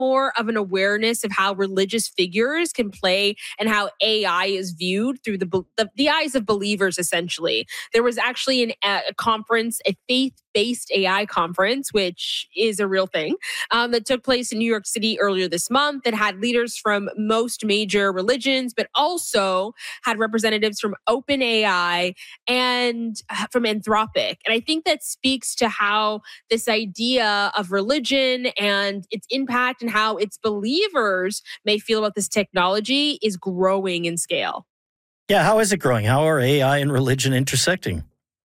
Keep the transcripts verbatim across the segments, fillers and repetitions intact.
more of an awareness of how religious figures can play and how A I is viewed through the, the, the eyes of believers, essentially. There was actually an, a conference, a faith-based A I conference, which is a real thing, um, that took place in New York City earlier this month that had leaders from most major religions, but also had representatives from OpenAI and uh, from Anthropic. And I think that speaks to how this idea of religion and its impact and how its believers may feel about this technology is growing in scale. Yeah, how is it growing? How are A I and religion intersecting?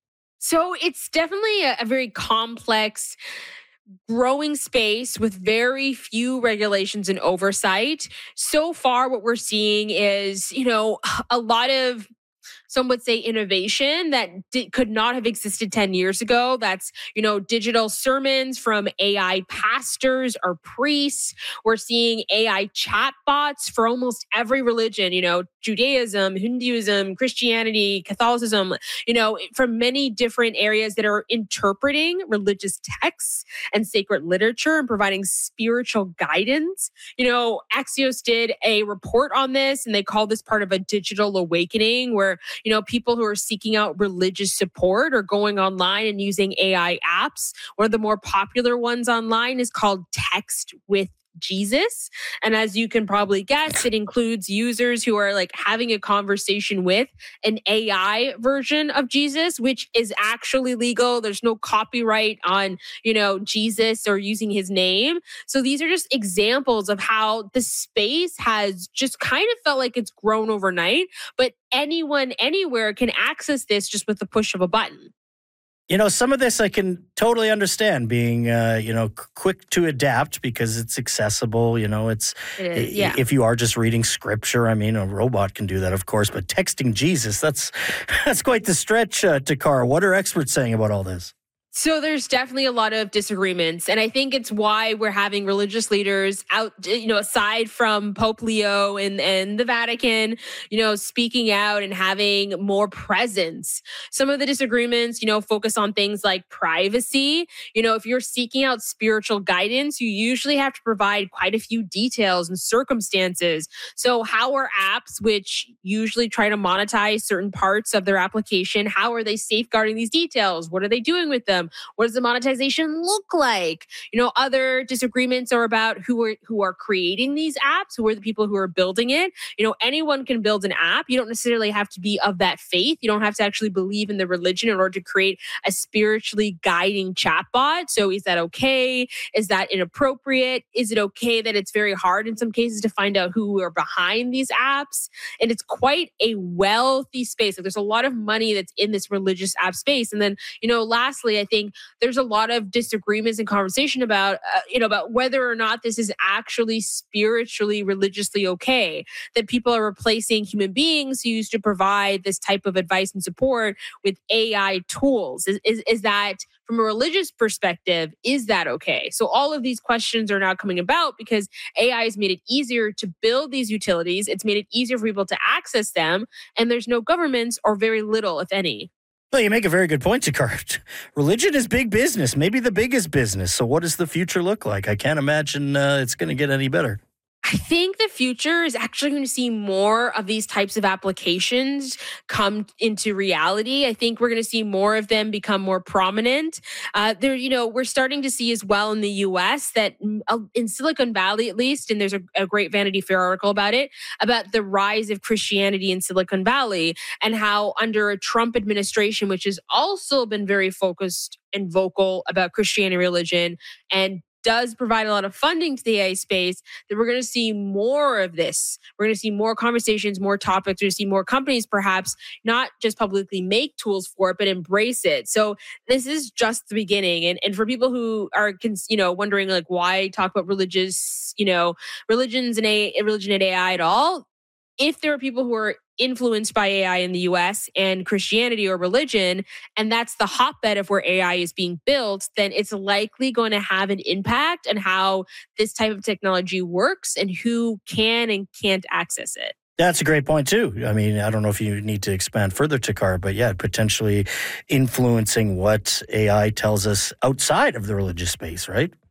So it's definitely a, a very complex, growing space with very few regulations and oversight. So far, what we're seeing is, you know, a lot of, some would say, innovation that di- could not have existed ten years ago. That's, you know, digital sermons from A I pastors or priests. We're seeing A I chatbots for almost every religion, you know, Judaism, Hinduism, Christianity, Catholicism, you know, from many different areas that are interpreting religious texts and sacred literature and providing spiritual guidance. You know, Axios did a report on this, and they call this part of a digital awakening where, you know, people who are seeking out religious support are going online and using A I apps. One of the more popular ones online is called Text with Jesus. And as you can probably guess, it includes users who are like having a conversation with an A I version of Jesus, which is actually legal. There's no copyright on, you know, Jesus or using his name. So these are just examples of how the space has just kind of felt like it's grown overnight, but anyone anywhere can access this just with the push of a button. You know, some of this I can totally understand being, uh, you know, c- quick to adapt because it's accessible. You know, it's It is, yeah. if you are just reading scripture, I mean, a robot can do that, of course. But texting Jesus, that's that's quite the stretch, uh, Takara. What are experts saying about all this? So there's definitely a lot of disagreements. And I think it's why we're having religious leaders out, you know, aside from Pope Leo and, and the Vatican, you know, speaking out and having more presence. Some of the disagreements, you know, focus on things like privacy. You know, if you're seeking out spiritual guidance, you usually have to provide quite a few details and circumstances. So how are apps, which usually try to monetize certain parts of their application, how are they safeguarding these details? What are they doing with them? What does the monetization look like? You know, other disagreements are about who are who are creating these apps, who are the people who are building it. You know, anyone can build an app. You don't necessarily have to be of that faith. You don't have to actually believe in the religion in order to create a spiritually guiding chatbot. So is that okay? Is that inappropriate? Is it okay that it's very hard in some cases to find out who are behind these apps? And it's quite a wealthy space. Like, there's a lot of money that's in this religious app space. And then, you know, lastly, I think there's a lot of disagreements and conversation about, uh, you know, about whether or not this is actually spiritually, religiously okay, that people are replacing human beings who used to provide this type of advice and support with A I tools. Is, is, is that, from a religious perspective, is that okay? So all of these questions are now coming about because A I has made it easier to build these utilities. It's made it easier for people to access them, and there's no governments or very little, if any. Well, you make a very good point, Jakar. Religion is big business, maybe the biggest business. So what does the future look like? I can't imagine uh, it's going to get any better. I think the future is actually going to see more of these types of applications come into reality. I think we're going to see more of them become more prominent. Uh, there, you know, we're starting to see as well in the U S that uh, in Silicon Valley, at least, and there's a, a great Vanity Fair article about it, about the rise of Christianity in Silicon Valley and how under a Trump administration, which has also been very focused and vocal about Christianity religion and does provide a lot of funding to the A I space, that we're going to see more of this. We're going to see more conversations, more topics. We're going to see more companies perhaps not just publicly make tools for it, but embrace it. So this is just the beginning. And, and for people who are, you know, wondering like why talk about religious, you know, religions and a religion and A I at all, if there are people who are influenced by A I in the U S and Christianity or religion, and that's the hotbed of where A I is being built, then it's likely going to have an impact on how this type of technology works and who can and can't access it. That's a great point, too. I mean, I don't know if you need to expand further, Takar, but yeah, potentially influencing what A I tells us outside of the religious space, right?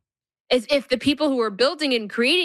is if the people who are building and creating